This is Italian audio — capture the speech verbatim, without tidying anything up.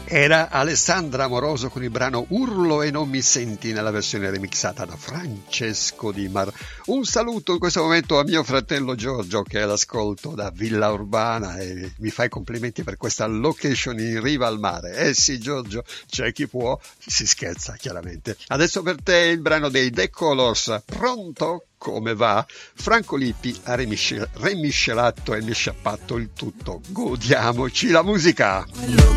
Era Alessandra Amoroso con il brano Urlo e non mi senti, nella versione remixata da Francesco Di Mar. Un saluto in questo momento a mio fratello Giorgio, che è all'ascolto da Villa Urbana e mi fa i complimenti per questa location in riva al mare. Eh sì, Giorgio, c'è chi può, si scherza chiaramente. Adesso per te il brano dei The Colors. Pronto? Come va? Franco Lippi ha remiscel- remiscelato e misciappato il tutto. Godiamoci la musica!